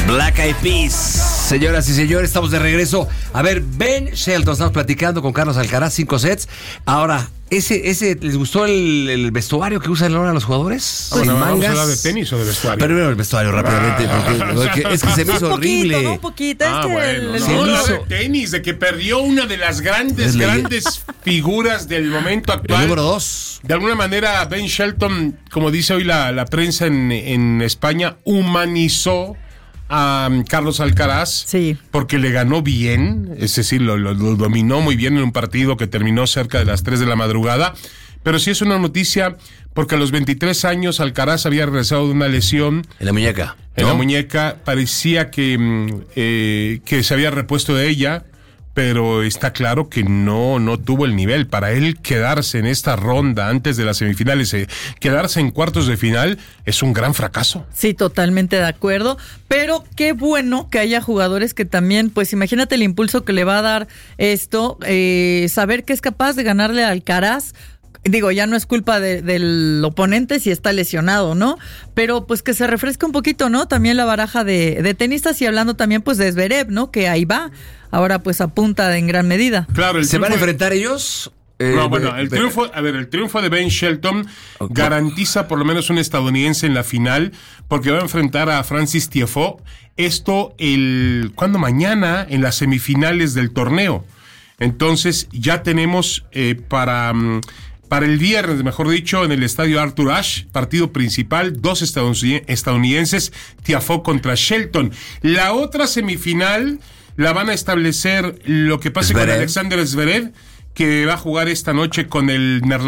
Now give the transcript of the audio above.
Black Eyed Peas. Señoras y señores, estamos de regreso. A ver, Ben Shelton, estamos platicando con Carlos Alcaraz, 5 sets. Ahora, ¿ese les gustó el vestuario que usan ahora los jugadores? Bueno, ¿Sin ¿vamos a mangas? hablar de tenis o de vestuario? Primero el vestuario rápidamente, porque es que se me hizo horrible. Un poquito, es que bueno, se no, me hablar hizo- de tenis, de que perdió una de las grandes figuras del momento El actual. número 2. De alguna manera, Ben Shelton, como dice hoy la prensa en España, humanizó a Carlos Alcaraz, Sí. porque le ganó bien, es decir, lo dominó muy bien en un partido que terminó cerca de las 3 de la madrugada, pero sí es una noticia porque a los 23 años Alcaraz había regresado de una lesión En la muñeca. en ¿no? la muñeca, parecía que se había repuesto de ella, pero está claro que no tuvo el nivel. Para él quedarse en esta ronda antes de las semifinales, quedarse en cuartos de final, es un gran fracaso. Sí, totalmente de acuerdo, pero qué bueno que haya jugadores que también, pues imagínate el impulso que le va a dar esto, saber que es capaz de ganarle a Alcaraz. Digo, ya no es culpa del oponente si está lesionado, ¿no? Pero pues que se refresque un poquito, ¿no? También la baraja de tenistas, y hablando también pues de Zverev, ¿no? Que ahí va, ahora pues apunta en gran medida. Claro, ¿Se van a enfrentar ellos? No, bueno, el triunfo de Ben Shelton garantiza por lo menos un estadounidense en la final, porque va a enfrentar a Francis Tiafoe. Esto ¿cuándo? Mañana, en las semifinales del torneo. Entonces ya tenemos para el viernes, mejor dicho, en el estadio Arthur Ashe, partido principal, 2 estadounidenses, Tiafoe contra Shelton. La otra semifinal la van a establecer lo que pase con Zverev. Alexander Zverev, que va a jugar esta noche con el neerlandés